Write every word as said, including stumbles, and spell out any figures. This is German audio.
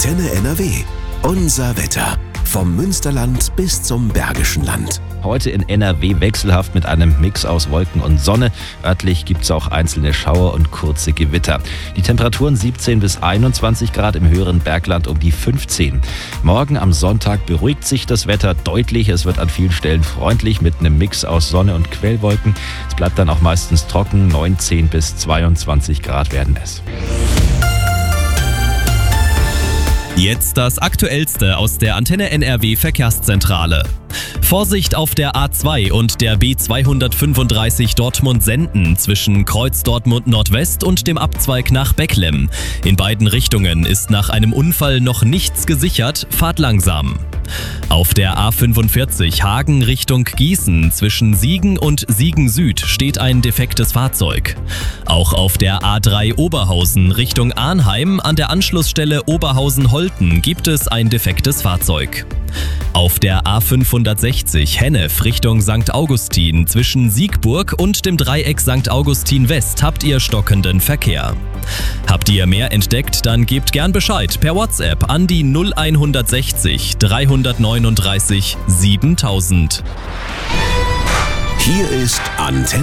Antenne N R W. Unser Wetter. Vom Münsterland bis zum Bergischen Land. Heute in N R W wechselhaft mit einem Mix aus Wolken und Sonne. Örtlich gibt es auch einzelne Schauer und kurze Gewitter. Die Temperaturen siebzehn bis einundzwanzig Grad, im höheren Bergland um die fünfzehn. Morgen am Sonntag beruhigt sich das Wetter deutlich. Es wird an vielen Stellen freundlich mit einem Mix aus Sonne und Quellwolken. Es bleibt dann auch meistens trocken. neunzehn bis zweiundzwanzig Grad werden es. Jetzt das Aktuellste aus der Antenne N R W Verkehrszentrale. Vorsicht auf der A zwei und der B zweihundertfünfunddreißig Dortmund-Senden zwischen Kreuz Dortmund Nordwest und dem Abzweig nach Becklem. In beiden Richtungen ist nach einem Unfall noch nichts gesichert, fahrt langsam. Auf der A fünfundvierzig Hagen Richtung Gießen zwischen Siegen und Siegen Süd steht ein defektes Fahrzeug. Auch auf der A drei Oberhausen Richtung Arnheim an der Anschlussstelle Oberhausen-Holten gibt es ein defektes Fahrzeug. Auf der A fünfhundertsechzig Hennef Richtung Sankt Augustin zwischen Siegburg und dem Dreieck Sankt Augustin West habt ihr stockenden Verkehr. Habt ihr mehr entdeckt, dann gebt gern Bescheid per WhatsApp an die null hundertsechzig dreihundertneununddreißig siebentausend. Hier ist Antenne